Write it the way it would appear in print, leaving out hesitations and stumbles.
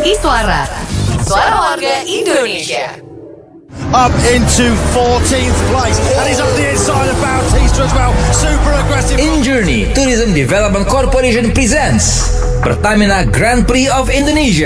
Iswara. Suara warga Indonesia. Up into 14th place, and he's up the inside of Bautista as well. Super aggressive. Injourney Tourism Development Corporation presents Pertamina Grand Prix of Indonesia.